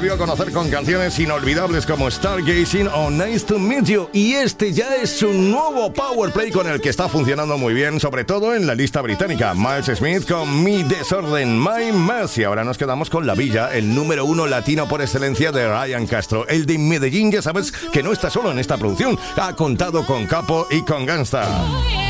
dio a conocer con canciones inolvidables como Stargazing o Nice to Meet You. Y este ya es su nuevo Powerplay con el que está funcionando muy bien, sobre todo en la lista británica. Miles Smith con Mi Desorden, My Mess. Y ahora nos quedamos con La Villa, el número 1 latino por excelencia de Ryan Castro. El de Medellín, ya sabes que no está solo en esta producción. Ha contado con Capo y con Gangsta.